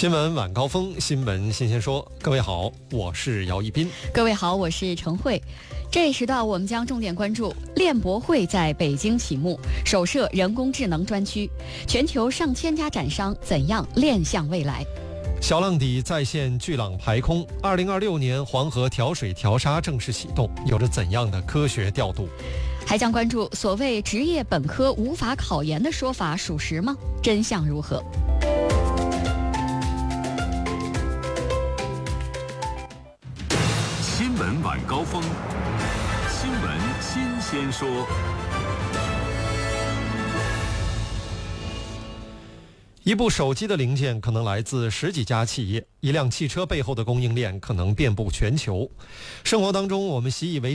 新闻晚高峰，新闻新鲜说。各位好，我是姚一斌。 各位好，我是程慧。这一时段我们将重点关注链博会在北京启幕，首设人工智能专区，全球上千家展商怎样链向未来？ 小浪底再现巨浪排空，2026年黄河调水调沙正式启动，有着怎样的科学调度？ 还将关注所谓职业本科无法考研的说法属实吗？真相如何？ 新闻晚高峰，新闻新鲜说。 一部手机的零件可能来自10几家企业，一辆汽车背后的供应链可能遍布全球。生活当中我们习以为